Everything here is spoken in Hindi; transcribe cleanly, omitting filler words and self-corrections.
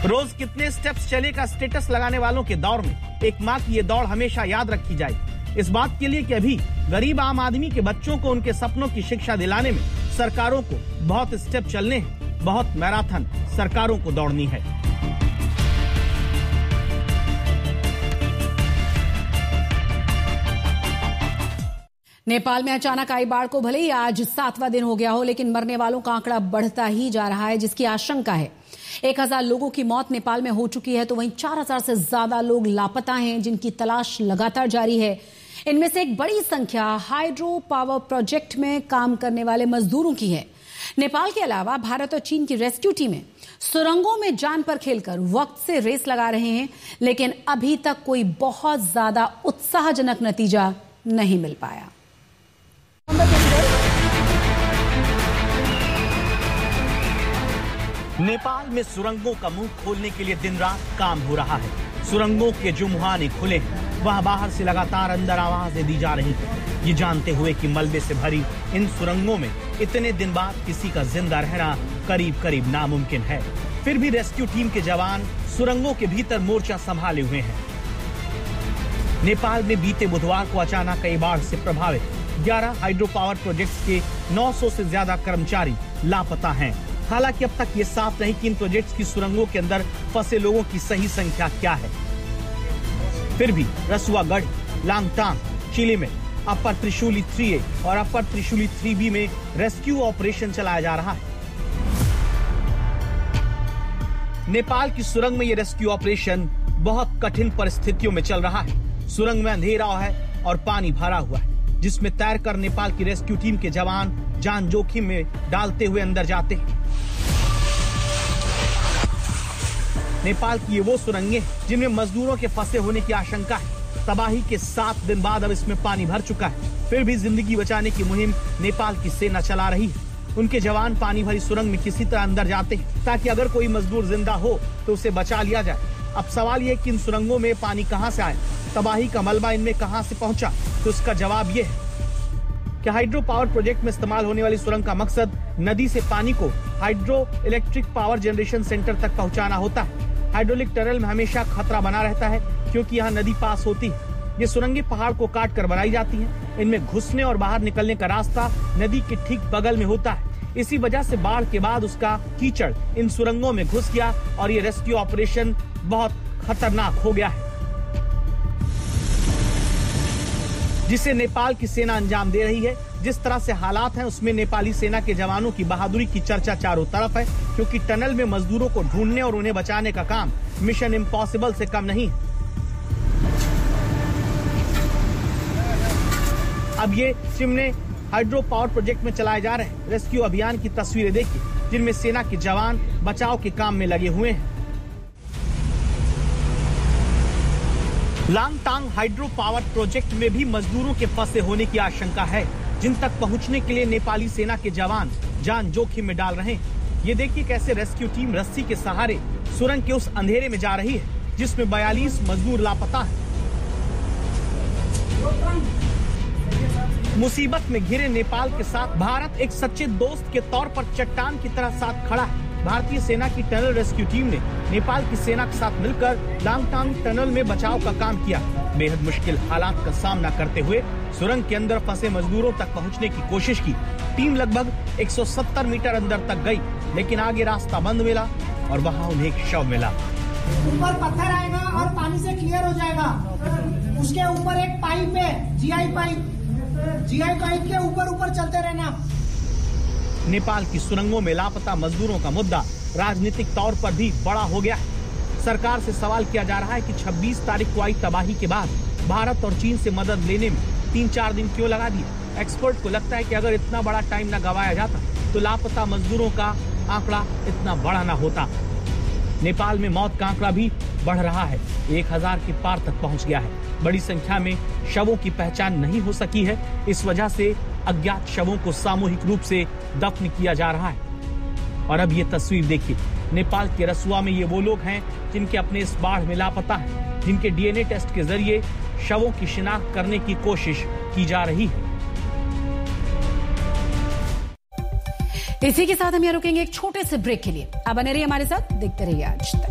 रोज कितने स्टेप्स चले का स्टेटस लगाने वालों के दौर में एक माँ की ये दौड़ हमेशा याद रखी जाएगी। इस बात के लिए कि अभी गरीब आम आदमी के बच्चों को उनके सपनों की शिक्षा दिलाने में सरकारों को बहुत स्टेप चलने हैं, बहुत मैराथन सरकारों को दौड़नी है। नेपाल में अचानक आई बाढ़ को भले ही आज 7वां दिन हो गया हो, लेकिन मरने वालों का आंकड़ा बढ़ता ही जा रहा है, जिसकी आशंका है। 1000 लोगों की मौत नेपाल में हो चुकी है, तो वहीं 4000 से ज्यादा लोग लापता हैं, जिनकी तलाश लगातार जारी है। इनमें से एक बड़ी संख्या हाइड्रो पावर प्रोजेक्ट में काम करने वाले मजदूरों की है। नेपाल के अलावा भारत और चीन की रेस्क्यू टीमें सुरंगों में जान पर खेलकर वक्त से रेस लगा रहे हैं, लेकिन अभी तक कोई बहुत ज्यादा उत्साहजनक नतीजा नहीं मिल पाया। नेपाल में सुरंगों का मुंह खोलने के लिए दिन रात काम हो रहा है। सुरंगों के जो मुहाने खुले हैं, वहां बाहर से लगातार अंदर आवाजें दी जा रही हैं, ये जानते हुए कि मलबे से भरी इन सुरंगों में इतने दिन बाद किसी का जिंदा रहना करीब करीब नामुमकिन है। फिर भी रेस्क्यू टीम के जवान सुरंगों के भीतर मोर्चा संभाले हुए हैं। नेपाल में बीते बुधवार को अचानक कई बाढ़ से प्रभावित 11 हाइड्रो पावर प्रोजेक्ट्स के 900 से ज्यादा कर्मचारी लापता हैं। हालांकि अब तक ये साफ नहीं कि इन प्रोजेक्ट्स की सुरंगों के अंदर फंसे लोगों की सही संख्या क्या है। फिर भी रसुआगढ़, लांगटांग, चिली में अपर त्रिशूली 3A और अपर त्रिशूली 3B में रेस्क्यू ऑपरेशन चलाया जा रहा है। नेपाल की सुरंग में ये रेस्क्यू ऑपरेशन बहुत कठिन परिस्थितियों में चल रहा है। सुरंग में अंधेरा है और पानी भरा हुआ है, जिसमें तैरकर नेपाल की रेस्क्यू टीम के जवान जान जोखिम में डालते हुए अंदर जाते हैं। नेपाल की ये वो सुरंगें जिनमें मजदूरों के फंसे होने की आशंका है। तबाही के 7 दिन बाद अब इसमें पानी भर चुका है। फिर भी जिंदगी बचाने की मुहिम नेपाल की सेना चला रही है। उनके जवान पानी भरी सुरंग में किसी तरह अंदर जाते हैं, ताकि अगर कोई मजदूर जिंदा हो तो उसे बचा लिया जाए। अब सवाल ये कि इन सुरंगों में पानी कहां से आया, तबाही का मलबा इनमें कहां से पहुंचा, तो इसका जवाब ये है कि हाइड्रो पावर प्रोजेक्ट में इस्तेमाल होने वाली सुरंग का मकसद नदी से पानी को hydro electric power generation centre तक पहुंचाना होता है। हाइड्रोलिक टनल में हमेशा खतरा बना रहता है, क्योंकि यहाँ नदी पास होती है। ये सुरंगें पहाड़ को काट कर बनाई जाती हैं। इनमें घुसने और बाहर निकलने का रास्ता नदी के ठीक बगल में होता है। इसी वजह से बाढ़ के बाद उसका कीचड़ इन सुरंगों में घुस गया और ये रेस्क्यू ऑपरेशन बहुत खतरनाक हो गया है, जिसे नेपाल की सेना अंजाम दे रही है। जिस तरह से हालात हैं, उसमें नेपाली सेना के जवानों की बहादुरी की चर्चा चारों तरफ है, क्योंकि टनल में मजदूरों को ढूंढने और उन्हें बचाने का काम मिशन इम्पॉसिबल से कम नहीं है। अब ये चिमने हाइड्रो पावर प्रोजेक्ट में चलाए जा रहे रेस्क्यू अभियान की तस्वीरें देखिए, जिनमें सेना के जवान बचाव के काम में लगे हुए हैं। लांगटांग हाइड्रो पावर प्रोजेक्ट में भी मजदूरों के फंसे होने की आशंका है, जिन तक पहुंचने के लिए नेपाली सेना के जवान जान जोखिम में डाल रहे हैं। ये देखिए कैसे रेस्क्यू टीम रस्सी के सहारे सुरंग के उस अंधेरे में जा रही है, जिसमें 42 मजदूर लापता हैं। मुसीबत में घिरे नेपाल के साथ भारत एक सच्चे दोस्त के तौर पर चट्टान की तरह साथ खड़ा है। भारतीय सेना की टनल रेस्क्यू टीम ने नेपाल की सेना के साथ मिलकर लांगटांग टनल में बचाव का काम किया। बेहद मुश्किल हालात का सामना करते हुए सुरंग के अंदर फंसे मजदूरों तक पहुंचने की कोशिश की। टीम लगभग 170 मीटर अंदर तक गई, लेकिन आगे रास्ता बंद मिला और वहां उन्हें एक शव मिला। ऊपर पत्थर आएगा और पानी से क्लियर हो जाएगा। उसके ऊपर एक पाइप है, जीआई पाइप के ऊपर चलते रहना। नेपाल की सुरंगों में लापता मजदूरों का मुद्दा राजनीतिक तौर पर भी बड़ा हो गया है। सरकार से सवाल किया जा रहा है कि 26 तारीख को आई तबाही के बाद भारत और चीन से मदद लेने में 3-4 दिन क्यों लगा दिए। एक्सपर्ट को लगता है कि अगर इतना बड़ा टाइम न गवाया जाता तो लापता मजदूरों का आंकड़ा इतना बड़ा न होता। नेपाल में मौत का आंकड़ा भी बढ़ रहा है, 1000 के पार तक पहुंच गया है। बड़ी संख्या में शवों की पहचान नहीं हो सकी है। इस वजह से अज्ञात शवों को सामूहिक रूप से दफन किया जा रहा है। और अब ये तस्वीर देखिए, नेपाल के रसुआ में ये वो लोग हैं जिनके अपने इस बाढ़ में लापता है, जिनके डीएनए टेस्ट के जरिए शवों की शिनाख्त करने की कोशिश की जा रही है। इसी के साथ हम यहाँ रुकेंगे एक छोटे से ब्रेक के लिए। आप बने रहिए हमारे साथ, देखते रहिए आज तक।